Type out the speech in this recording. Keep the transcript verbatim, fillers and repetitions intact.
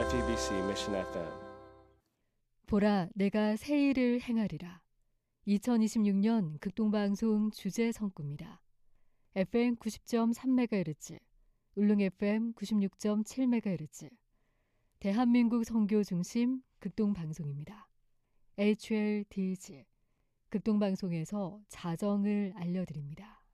아이피비씨 Mission 에프엠. 보라, 내가 새 일을 행하리라. 이천이십육 년 극동방송 주제 성구입니다. 에프엠 구십 점 삼 메가헤르츠, 울릉 에프엠 구십육 점 칠 메가헤르츠, 대한민국 선교 중심 극동방송입니다. 에이치엘디지, 극동방송에서 자정을 알려드립니다.